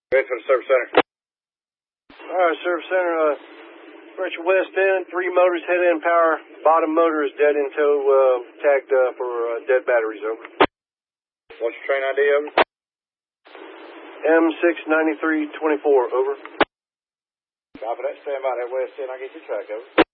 Wait for the service center. All right, service center. We're at your west end. 3 motors, head end power. Bottom motor is dead in tow. Tagged for dead batteries. Over. What's your train ID? Over. M69324. Over. Copy that. Stand by that west end. I'll get your track. Over.